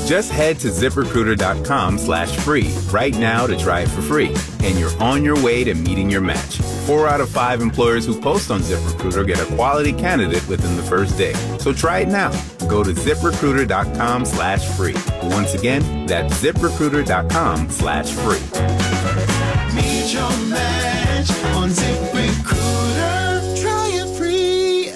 Just head to ZipRecruiter.com/free right now to try it for free. And you're on your way to meeting your match. 4 out of 5 employers who post on ZipRecruiter get a quality candidate within the first day. So try it now. Go to ZipRecruiter.com/free. Once again, that's ZipRecruiter.com/free. Meet your match on ZipRecruiter. Try it free.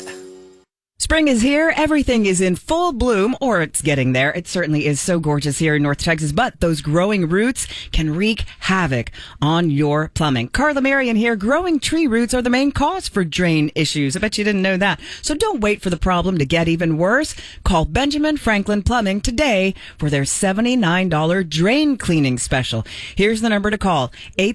Spring is here. Everything is in full bloom, or it's getting there. It certainly is so gorgeous here in North Texas, but those growing roots can wreak havoc on your plumbing. Carla Marion here. Growing tree roots are the main cause for drain issues. I bet you didn't know that. So don't wait for the problem to get even worse. Call Benjamin Franklin Plumbing today for their $79 drain cleaning special. Here's the number to call,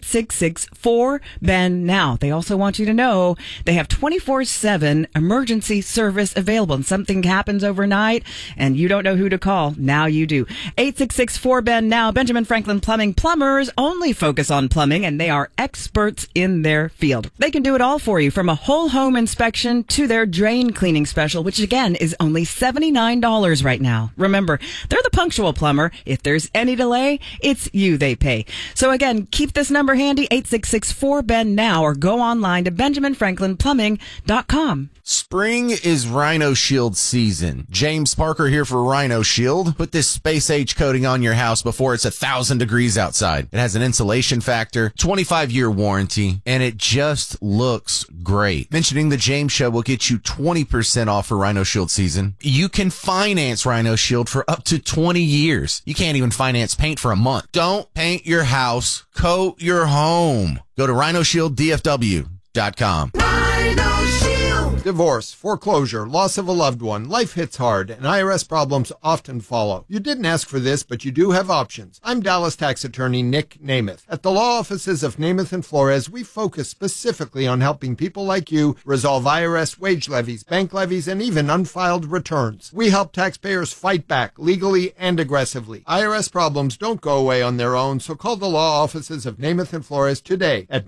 866-4BEN-NOW. They also want you to know they have 24/7 emergency service available, and something happens overnight and you don't know who to call. Now you do. 866-4BEN-NOW. Benjamin Franklin Plumbing. Plumbers only focus on plumbing, and they are experts in their field. They can do it all for you, from a whole home inspection to their drain cleaning special, which again is only $79 right now. Remember, they're the punctual plumber. If there's any delay, it's you they pay. So again, keep this number handy, 866-4BEN-NOW, or go online to BenjaminFranklinPlumbing.com. Spring is Rhino Shield season. James Parker here for Rhino Shield. Put this space age coating on your house before it's 1,000 degrees outside. It has an insulation factor, 25-year warranty, and it just looks great. Mentioning the James Show will get you 20% off for Rhino Shield season. You can finance Rhino Shield for up to 20 years. You can't even finance paint for a month. Don't paint your house, coat your home. Go to RhinoShieldDFW.com. Rhino Shield. Divorce, foreclosure, loss of a loved one, life hits hard, and IRS problems often follow. You didn't ask for this, but you do have options. I'm Dallas tax attorney Nick Namath. At the law offices of Namath and Flores, we focus specifically on helping people like you resolve IRS wage levies, bank levies, and even unfiled returns. We help taxpayers fight back legally and aggressively. IRS problems don't go away on their own, so call the law offices of Namath and Flores today at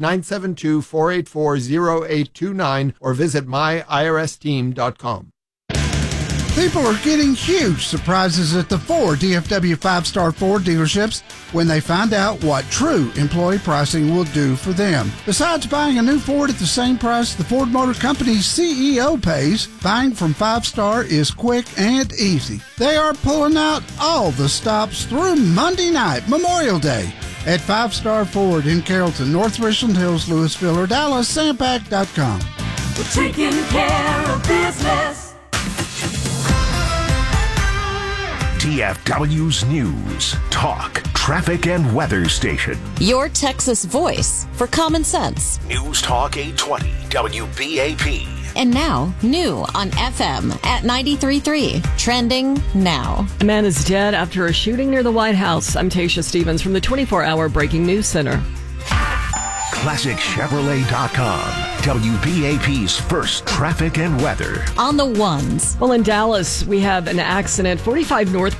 972-484-0829 or visit myirsteam.com. People are getting huge surprises at the 4 DFW 5-star Ford dealerships when they find out what true employee pricing will do for them. Besides buying a new Ford at the same price the Ford Motor Company's CEO pays, buying from 5-star is quick and easy. They are pulling out all the stops through Monday night, Memorial Day, at 5-star Ford in Carrollton, North Richland Hills, Louisville, or Dallas. Sampac.com. We're taking care of business. DFW's News, Talk, Traffic, and Weather Station. Your Texas voice for common sense. News Talk 820 WBAP. And now, new on FM at 93.3. Trending now. A man is dead after a shooting near the White House. I'm Tasha Stevens from the 24-hour Breaking News Center. ClassicChevrolet.com. WBAP's first traffic and weather. On the ones. Well, in Dallas, we have an accident, 45 North